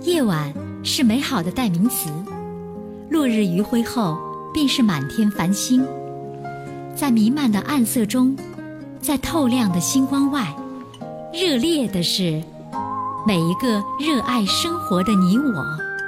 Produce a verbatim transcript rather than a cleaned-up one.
夜晚是美好的代名词，落日余晖后便是满天繁星。在弥漫的暗色中，在透亮的星光外，热烈的是每一个热爱生活的你我。